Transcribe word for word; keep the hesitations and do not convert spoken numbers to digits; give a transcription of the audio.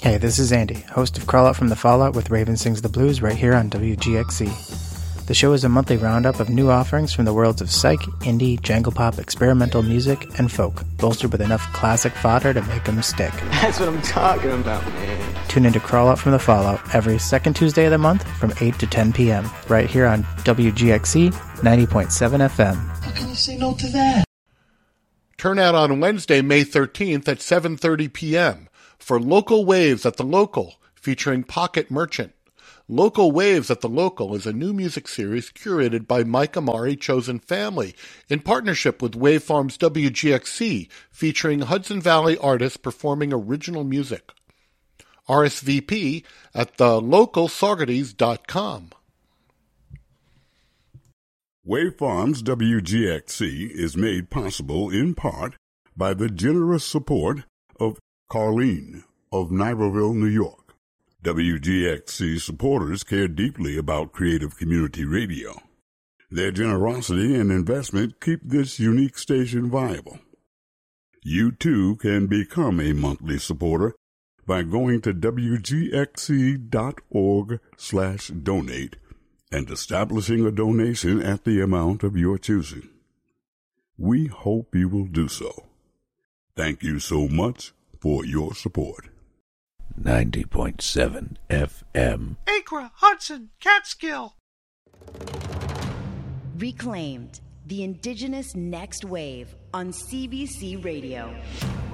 Hey, this is Andy, host of Crawl Out from the Fallout with Raven Sings the Blues right here on W G X C. The show is a monthly roundup of new offerings from the worlds of psych, indie, jangle pop, experimental music, and folk, bolstered with enough classic fodder to make them stick. That's what I'm talking about, man. Tune in to Crawl Out from the Fallout every second Tuesday of the month from eight to ten p.m. right here on W G X C ninety point seven F M. How can you say no to that? Turn out on Wednesday, May thirteenth at seven thirty p.m. for Local Waves at the Local, featuring Pocket Merchant. Local Waves at the Local is a new music series curated by Mike Amari Chosen Family in partnership with Waveform's W G X C, featuring Hudson Valley artists performing original music. R S V P at the local saugerties dot com. Waveform's W G X C is made possible in part by the generous support of Carlene of Niverville, New York. W G X C supporters care deeply about creative community radio. Their generosity and investment keep this unique station viable. You too can become a monthly supporter by going to W G X C dot org slash donate and establishing a donation at the amount of your choosing. We hope you will do so. Thank you so much for your support. ninety point seven F M. Acra, Hudson, Catskill. Reclaimed, the indigenous next wave on C B C Radio.